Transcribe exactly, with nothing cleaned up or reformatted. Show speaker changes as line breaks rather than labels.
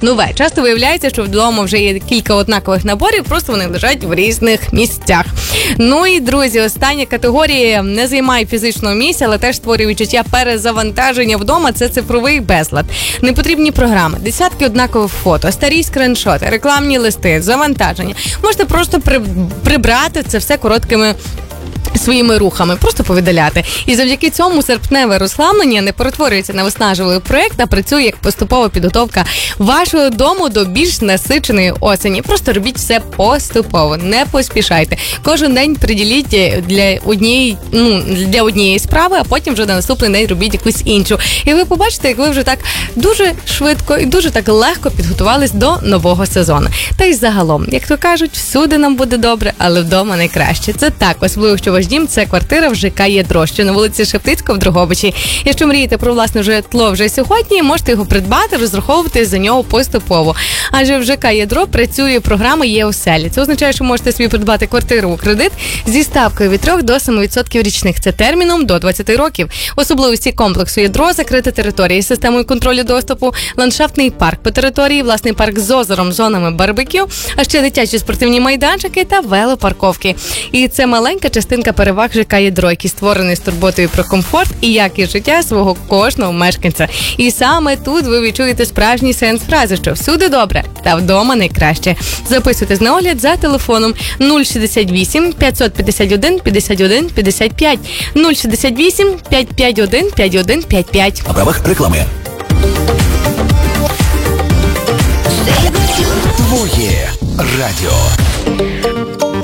нове. Часто виявляється, що вдома вже є кілька однакових наборів, просто вони лежать в різних місцях. Ну і, друзі, остання категорія не займає фізичного місця, але теж створює відчуття перезавантаження вдома – це цифровий безлад. Непотрібні програми, десятки однакових фото, старі скріншоти, рекламні листи, завантаження. Можете просто при... прибрати це все короткими своїми рухами, просто повидаляти. І завдяки цьому серпневе розслаблення не перетворюється на виснажливий проєкт, а працює як поступова підготовка вашого дому до більш насиченої осені. Просто робіть все поступово, не поспішайте. Кожен день приділіть для однієї, ну, для однієї справи, а потім вже на наступний день робіть якусь іншу. І ви побачите, як ви вже так дуже швидко і дуже так легко підготувались до нового сезону. Та й загалом, як то кажуть, всюди нам буде добре, але вдома найкраще. Це так, особливо, що ваш дім – це квартира в ЖК «Ядро», що на вулиці Шептицького в Дрогобичі. Якщо мрієте про власне житло вже сьогодні, можете його придбати, розраховувати за нього поступово. Адже в ЖК «Ядро» працює програма «Є оселі». Це означає, що можете собі придбати квартиру у кредит зі ставкою від трьох до семи відсотків річних. Це терміном до двадцяти років. Особливості комплексу «Ядро» – закрита територія з системою контролю доступу, ландшафтний парк по території, власний парк з озером, зонами барбекю, а ще дитячі спортивні майданчики та велопарковки. І це маленька частинка переваг ЖК «Ядро», який створений з турботою про комфорт і якість життя свого кожного мешканця. І саме тут ви відчуєте справжній сенс фрази, що всюди добре, та вдома найкраще. Записуйтесь на огляд за телефоном нуль шістдесят вісім п'ятсот п'ятдесят один п'ятдесят один п'ятдесят п'ять, нуль шістдесят вісім п'ятсот п'ятдесят один п'ятдесят один п'ятдесят п'ять.
На правах реклами. Твоє радіо.